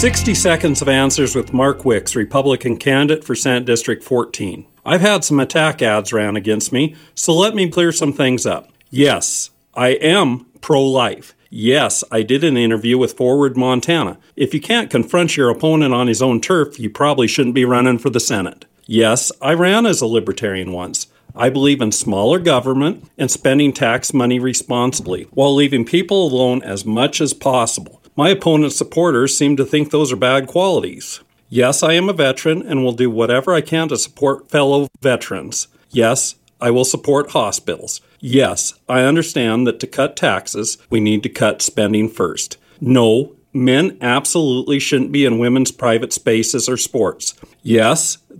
60 Seconds of Answers with Mark Wicks, Republican candidate for Senate District 14. I've had some attack ads ran against me, so let me clear some things up. Yes, I am pro-life. Yes, I did an interview with Forward Montana. If you can't confront your opponent on his own turf, you probably shouldn't be running for the Senate. Yes, I ran as a libertarian once. I believe in smaller government and spending tax money responsibly, while leaving people alone as much as possible. My opponent's supporters seem to think those are bad qualities. Yes, I am a veteran and will do whatever I can to support fellow veterans. Yes, I will support hospitals. Yes, I understand that to cut taxes, we need to cut spending first. No, men absolutely shouldn't be in women's private spaces or sports. Yes,